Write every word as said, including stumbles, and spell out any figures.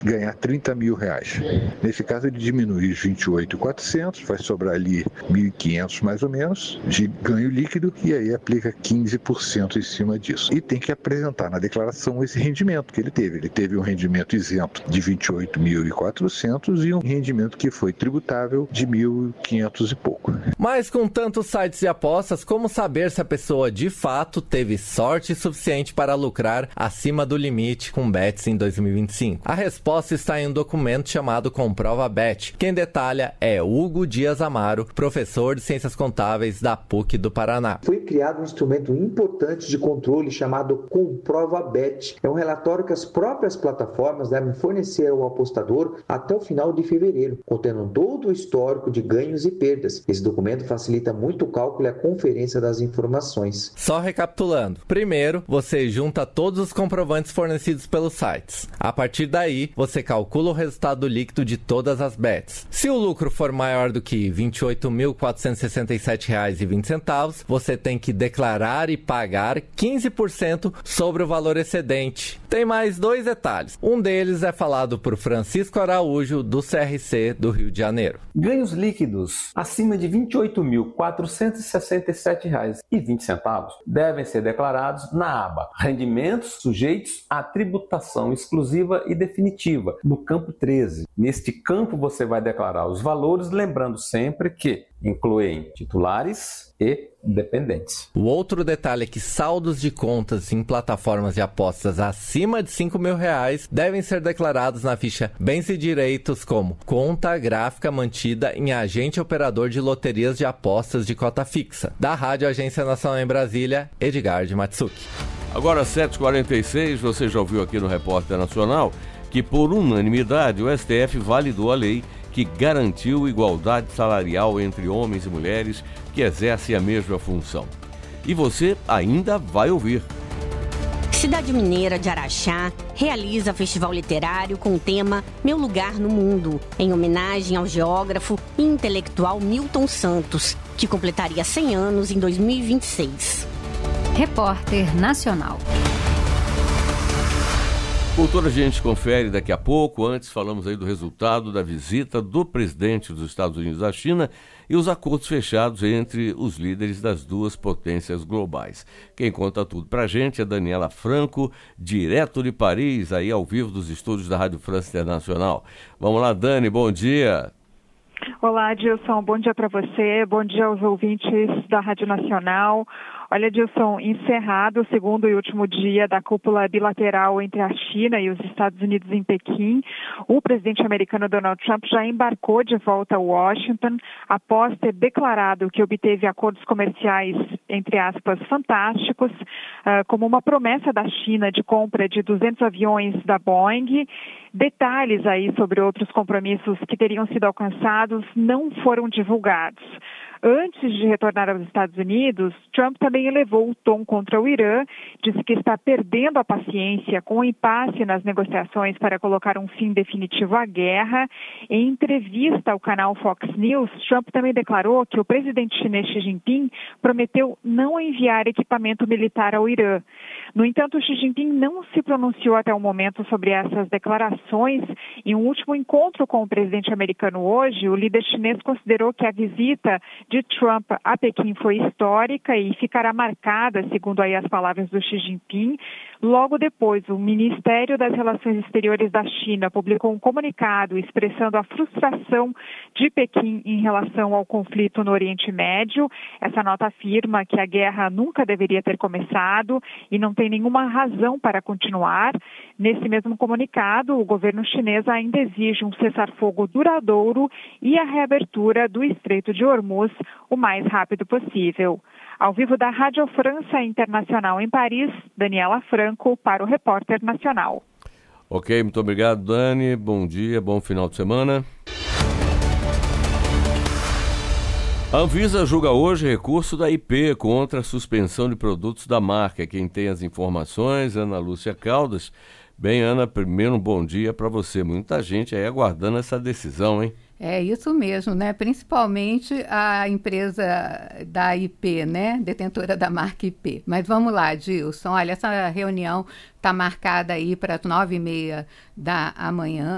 ganhar trinta mil reais. Nesse caso, ele diminui os vinte e oito mil e quatrocentos, vai sobrar ali mil e quinhentos mais ou menos de ganho líquido e aí aplica quinze por cento em cima disso. E tem que apresentar na declaração esse rendimento que ele teve. Ele teve um rendimento isento de vinte e oito mil e quatrocentos e um rendimento que foi tributável de mil e quinhentos e pouco. Mas com tantos sites de apostas, como saber se a pessoa de fato teve sorte suficiente para lucrar acima do limite com bets em dois mil e vinte e cinco? A resposta está em um documento chamado Comprova Bet. Quem detalha é Hugo Dias Amaro, professor de Ciências Contábeis da P U C do Paraná. Foi criado um instrumento importante de controle chamado Comprova Bet. É um relatório que as próprias plataformas devem fornecer ao apostador até o final de fevereiro, contendo todo o histórico de ganhos e perdas. Esse documento facilita muito o cálculo e a conferência das informações. Só recapitulando. Primeiro, você junta todos os comprovantes fornecidos pelos sites. A partir daí, você calcula o resultado líquido de todas as bets. Se o lucro for maior do que vinte e oito mil quatrocentos e sessenta e sete reais e vinte centavos, você tem que declarar e pagar quinze por cento sobre o valor excedente. Tem mais dois detalhes. Um deles é falado por Francisco Araújo, do C R C do Rio de Janeiro. Ganhos líquidos acima de vinte e oito mil quatrocentos e sessenta e sete reais e vinte centavos devem ser declarados na aba Rendimentos sujeitos à tributação exclusiva e definitiva, no campo treze. Neste campo você vai declarar os valores, lembrando sempre que incluem titulares e dependentes. O outro detalhe é que saldos de contas em plataformas de apostas acima de cinco mil reais devem ser declarados na ficha Bens e Direitos como conta gráfica mantida em agente operador de loterias de apostas de cota fixa. Da Rádio Agência Nacional em Brasília, Edgar de Matsuki. Agora sete e quarenta e seis, você já ouviu aqui no Repórter Nacional que por unanimidade o S T F validou a lei que garantiu igualdade salarial entre homens e mulheres que exercem a mesma função. E você ainda vai ouvir. Cidade Mineira de Araxá realiza festival literário com o tema Meu Lugar no Mundo, em homenagem ao geógrafo e intelectual Milton Santos, que completaria cem anos em dois mil e vinte e seis. Repórter Nacional. Cultura a gente confere daqui a pouco. Antes falamos aí do resultado da visita do presidente dos Estados Unidos à China e os acordos fechados entre os líderes das duas potências globais. Quem conta tudo pra gente é Daniela Franco, direto de Paris, aí ao vivo dos estúdios da Rádio França Internacional. Vamos lá, Dani, bom dia. Olá, Dilson, bom dia para você, bom dia aos ouvintes da Rádio Nacional. Olha, Dilson, encerrado o segundo e último dia da cúpula bilateral entre a China e os Estados Unidos em Pequim, o presidente americano Donald Trump já embarcou de volta a Washington após ter declarado que obteve acordos comerciais, entre aspas, fantásticos, uh, como uma promessa da China de compra de duzentos aviões da Boeing. Detalhes aí sobre outros compromissos que teriam sido alcançados não foram divulgados. Antes de retornar aos Estados Unidos, Trump também elevou o tom contra o Irã, disse que está perdendo a paciência com o impasse nas negociações para colocar um fim definitivo à guerra. Em entrevista ao canal Fox News, Trump também declarou que o presidente chinês Xi Jinping prometeu não enviar equipamento militar ao Irã. No entanto, Xi Jinping não se pronunciou até o momento sobre essas declarações. Em um último encontro com o presidente americano hoje, o líder chinês considerou que a visita de Trump a Pequim foi histórica e ficará marcada, segundo aí as palavras do Xi Jinping. Logo depois, o Ministério das Relações Exteriores da China publicou um comunicado expressando a frustração de Pequim em relação ao conflito no Oriente Médio. Essa nota afirma que a guerra nunca deveria ter começado e não tem nenhuma razão para continuar. Nesse mesmo comunicado, o governo chinês ainda exige um cessar-fogo duradouro e a reabertura do Estreito de Hormuz o mais rápido possível. Ao vivo da Rádio França Internacional em Paris, Daniela Franco para o Repórter Nacional. Ok, muito obrigado, Dani. Bom dia, bom final de semana. A Anvisa julga hoje recurso da I P contra a suspensão de produtos da marca. Quem tem as informações, Ana Lúcia Caldas. Bem, Ana, primeiro um bom dia para você. Muita gente aí aguardando essa decisão, hein? É isso mesmo, né? Principalmente a empresa da I P, né? Detentora da marca I P. Mas vamos lá, Dilson. Olha, essa reunião está marcada aí para as nove e meia da manhã,